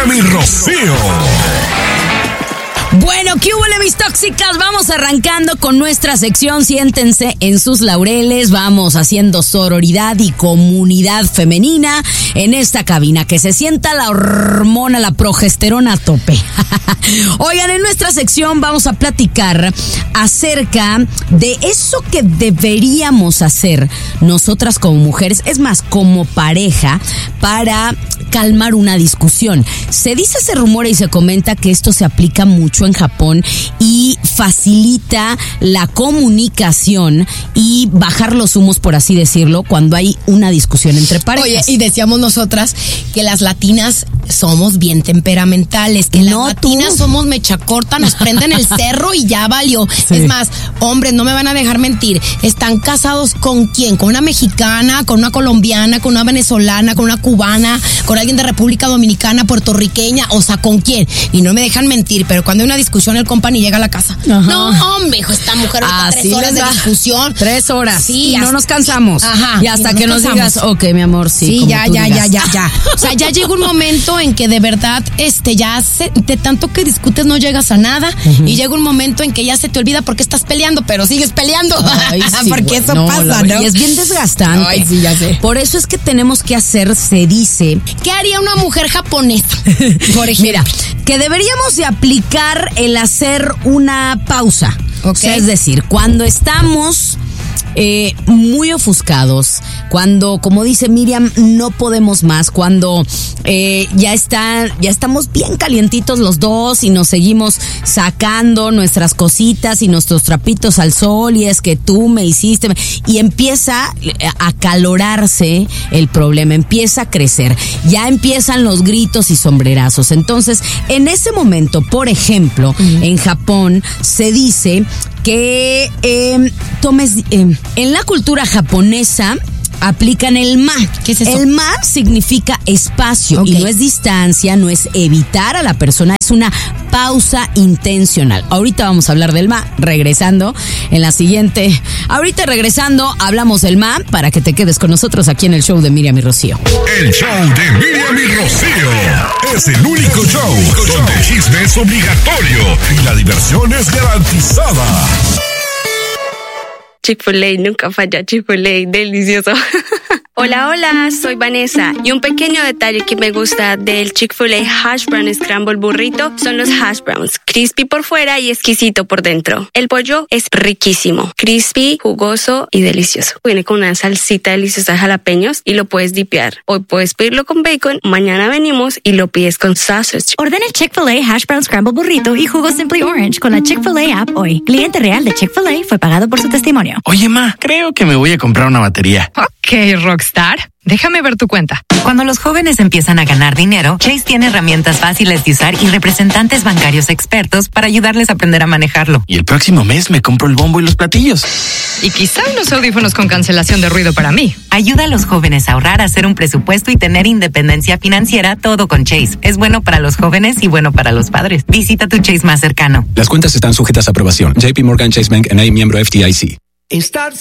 Miriam y Rocío. Bueno, ¿qué hubo, mis tóxicas? Vamos arrancando con nuestra sección. Siéntense en sus laureles. Vamos haciendo sororidad y comunidad femenina en esta cabina. Que se sienta la hormona, la progesterona a tope. Oigan, en nuestra sección vamos a platicar acerca de eso que deberíamos hacer nosotras como mujeres, es más, como pareja, para calmar una discusión. Se dice, se rumora y se comenta que esto se aplica mucho en Japón y facilita la comunicación y bajar los humos, por así decirlo, cuando hay una discusión entre parejas. Oye, y decíamos nosotras que las latinas somos bien temperamentales, que las latinas somos mecha corta, nos prenden el cerro y ya valió. Sí. Es más, hombres, no me van a dejar mentir, ¿están casados con quién? ¿Con una mexicana, con una colombiana, con una venezolana, con una cubana, con alguien de República Dominicana, puertorriqueña? O sea, ¿con quién? Y no me dejan mentir, pero cuando hay una discusión, el compa ni llega a la casa. Ajá. No, hombre, hijo, esta mujer está 3 horas de discusión. 3 horas. Sí, y no nos cansamos. Ajá. Y hasta que nos digas, ok, mi amor, sí. Sí, ya. O sea, ya llega un momento en que de verdad, de tanto que discutes no llegas a nada. Uh-huh. Y llega un momento en que ya se te olvida por qué estás peleando, pero sigues peleando. Ay, sí, porque eso pasa, ¿no? Y es bien desgastante. Ay, sí, ya sé. Por eso es que tenemos que hacer, se dice, ¿qué haría una mujer japonesa? Por ejemplo. Mira, que deberíamos de aplicar el hacer una pausa. Okay. O sea, es decir, cuando estamos muy ofuscados, cuando, como dice Miriam, no podemos más, cuando ya estamos bien calientitos los dos y nos seguimos sacando nuestras cositas y nuestros trapitos al sol, y es que tú me hiciste, y empieza a acalorarse el problema, empieza a crecer, ya empiezan los gritos y sombrerazos. Entonces, en ese momento, por ejemplo, en Japón se dice que en la cultura japonesa aplican el ma. ¿Qué es eso? El ma significa espacio, okay, y no es distancia, no es evitar a la persona, es una pausa intencional. Ahorita vamos a hablar del ma, regresando en la siguiente. Ahorita regresando hablamos del ma para que te quedes con nosotros aquí en el show de Miriam y Rocío. El show de Miriam y Rocío es el único show donde el chisme es obligatorio y la diversión es garantizada. Chick-fil-A, nunca falla. Chick-fil-A, delicioso. Hola, soy Vanessa. Y un pequeño detalle que me gusta del Chick-fil-A Hash Brown Scramble Burrito son los hash browns. Crispy por fuera y exquisito por dentro. El pollo es riquísimo. Crispy, jugoso y delicioso. Viene con una salsita deliciosa de jalapeños y lo puedes dipear. Hoy puedes pedirlo con bacon, mañana venimos y lo pides con sausage. Ordena el Chick-fil-A Hash Brown Scramble Burrito y jugo Simply Orange con la Chick-fil-A app hoy. Cliente real de Chick-fil-A fue pagado por su testimonio. Oye, ma, creo que me voy a comprar una batería. Ok, Rockstar. Déjame ver tu cuenta. Cuando los jóvenes empiezan a ganar dinero, Chase tiene herramientas fáciles de usar y representantes bancarios expertos para ayudarles a aprender a manejarlo. Y el próximo mes me compro el bombo y los platillos. Y quizá unos audífonos con cancelación de ruido para mí. Ayuda a los jóvenes a ahorrar, a hacer un presupuesto y tener independencia financiera, todo con Chase. Es bueno para los jóvenes y bueno para los padres. Visita tu Chase más cercano. Las cuentas están sujetas a aprobación. JP Morgan Chase Bank N.A., miembro FDIC. Estar